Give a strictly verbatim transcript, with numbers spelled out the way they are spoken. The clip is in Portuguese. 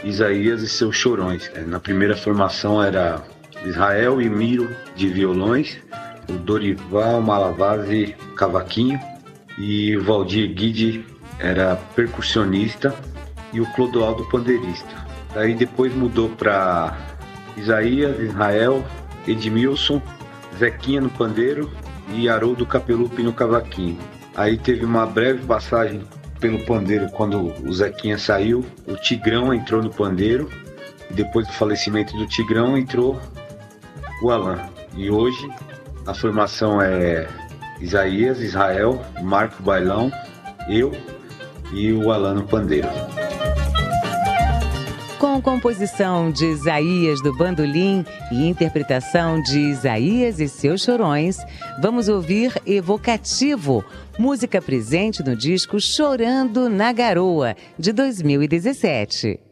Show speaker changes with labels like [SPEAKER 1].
[SPEAKER 1] Isaías e seus Chorões. Na primeira formação era Israel e Miro de violões, o Dorival Malavasi cavaquinho e o Valdir Guide era percussionista e o Clodoaldo pandeirista. Daí depois mudou para Isaías, Israel, Edmilson, Zequinha no pandeiro e Haroldo Capelupi no cavaquinho. Aí teve uma breve passagem pelo pandeiro quando o Zequinha saiu, o Tigrão entrou no pandeiro e depois do falecimento do Tigrão entrou o Alan. E hoje a formação é Isaías, Israel, Marco Bailão, eu e o Alan no pandeiro.
[SPEAKER 2] Com composição de Isaías do bandolim e interpretação de Isaías e seus Chorões, vamos ouvir Evocativo, música presente no disco Chorando na Garoa, de dois mil e dezessete.